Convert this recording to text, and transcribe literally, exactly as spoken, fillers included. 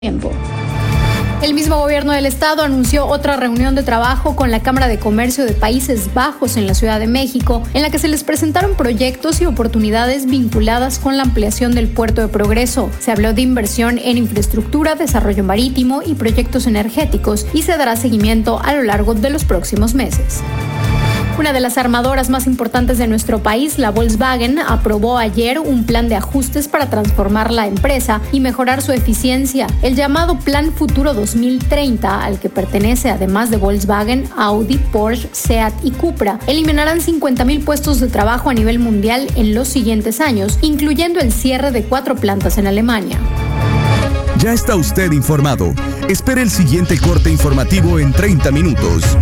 tiempo. El mismo gobierno del estado anunció otra reunión de trabajo con la Cámara de Comercio de Países Bajos en la Ciudad de México, en la que se les presentaron proyectos y oportunidades vinculadas con la ampliación del Puerto de Progreso. Se habló de inversión en infraestructura, desarrollo marítimo y proyectos energéticos, y se dará seguimiento a lo largo de los próximos meses. Una de las armadoras más importantes de nuestro país, la Volkswagen, aprobó ayer un plan de ajustes para transformar la empresa y mejorar su eficiencia. El llamado Plan Futuro dos mil treinta, al que pertenece además de Volkswagen, Audi, Porsche, Seat y Cupra, eliminarán cincuenta mil puestos de trabajo a nivel mundial en los siguientes años, incluyendo el cierre de cuatro plantas en Alemania. Ya está usted informado. Espere el siguiente corte informativo en treinta minutos.